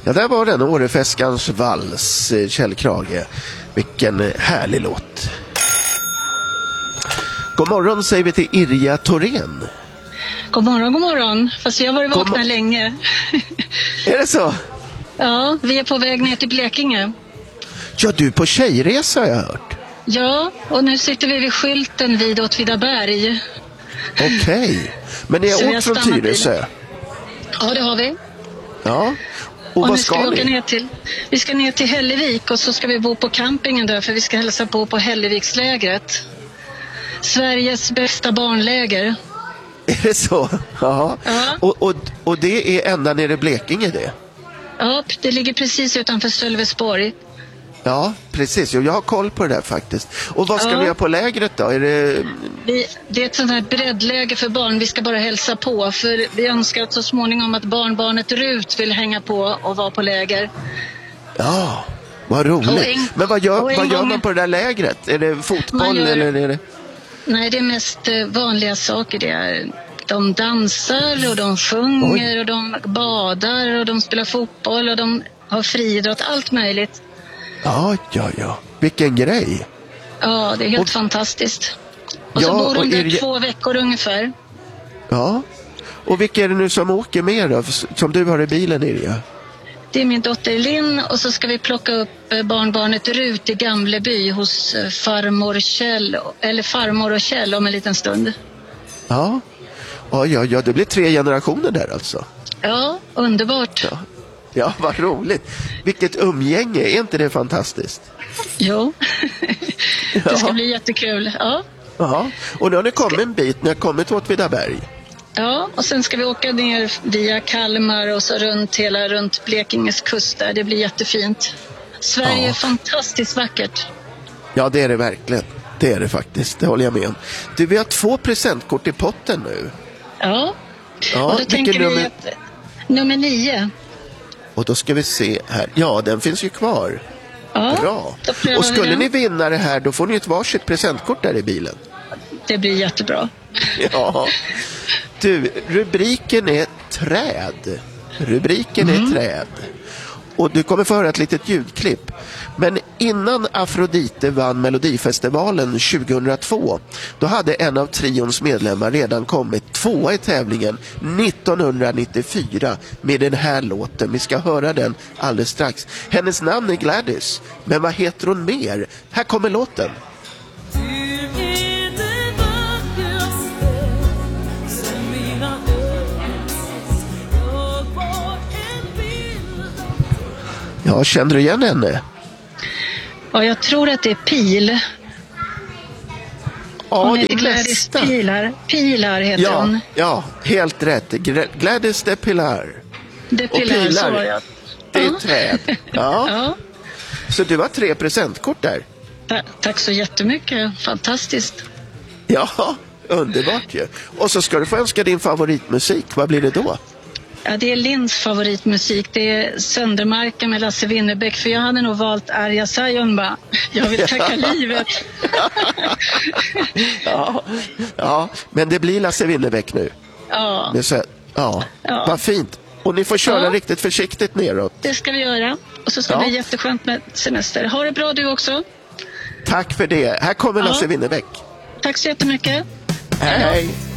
Ja, där var den, Årefeskans vals, Kjell Krage. Vilken härlig låt. God morgon säger vi till Irja Thorén. God morgon, god morgon. Fast jag har varit vakna länge. Är det så? Ja, vi är på väg ner till Blekinge. Ja, du är på tjejresa har jag hört. Ja, och nu sitter vi vid skylten vid Åtvidaberg. Okej. Men ni har åkt från Tyresö? Ja, det har vi. Ja. Och vad ska ni? Vi ska ner till Hällevik och så ska vi bo på campingen där för vi ska hälsa på Hällevikslägret. Sveriges bästa barnläger. Är det så? Ja. Ja. Och det är ända nere i Blekinge det? Ja, det ligger precis utanför Sölvesborg. Ja, precis. Jag har koll på det där faktiskt. Och vad ska ni göra på lägret då? Är det... Det är ett sånt här breddläger för barn. Vi ska bara hälsa på. För vi önskar att så småningom att barnbarnet Rut vill hänga på och vara på läger. Ja, vad roligt. Men vad gör man på det där lägret? Är det fotboll eller är det... Nej, det är mest vanliga saker. Det är... De dansar och de sjunger och de badar och de spelar fotboll och de har friidrott. Allt möjligt. Ja. Vilken grej. Ja, det är helt fantastiskt. Och så bor de där 2 veckor ungefär. Ja. Och vilka är det nu som åker med då? Som du har i bilen, Irja? Det är min dotter Linn och så ska vi plocka upp barnbarnet Rut i Gamleby hos farmor och Kjell om en liten stund. Ja, det blir 3 generationer där alltså. Ja, underbart. Ja, vad roligt. Vilket umgänge, är inte det fantastiskt? Jo, det ska bli jättekul. Ja, och nu har ni kommit en bit, ni har kommit till Åtvidaberg. Ja, och sen ska vi åka ner via Kalmar och så runt Blekinges kust där. Det blir jättefint. Sverige är fantastiskt vackert. Ja, det är det verkligen. Det är det faktiskt, det håller jag med om. Du, vi har 2 presentkort i potten nu. Ja, och då tänker vi att nummer 9. Och då ska vi se här. Ja, den finns ju kvar. Ja, bra. Och skulle ni vinna det här, då får ni ett varsitt presentkort där i bilen. Det blir jättebra. Ja. Du, rubriken är träd. Träd. Och du kommer få höra ett litet ljudklipp. Men innan Afrodite vann Melodifestivalen 2002, då hade en av trions medlemmar redan kommit 2 i tävlingen 1994 med den här låten. Vi ska höra den alldeles strax. Hennes namn är Gladys, men vad heter hon mer? Här kommer låten. Ja, känner du igen henne? Ja, jag tror att det är Pil. Ja, det är nästa. Pilar heter hon. Ja, helt rätt. Gladys de Pilar. De Pilar, så var jag. Det är träd. Ja. Så du har 3 presentkort där. Tack så jättemycket. Fantastiskt. Ja, underbart ju. Och så ska du få önska din favoritmusik. Vad blir det då? Ja, det är Linns favoritmusik. Det är Söndermarken med Lasse Winnerbäck. För jag hade nog valt Arja Saijonmaa. Jag vill tacka livet. Ja, men det blir Lasse Winnerbäck nu. Ja. Vad fint. Och ni får köra riktigt försiktigt neråt. Det ska vi göra. Och så ska det bli jätteskönt med semester. Ha det bra du också. Tack för det. Här kommer Lasse Winnerbäck. Tack så jättemycket. Hej.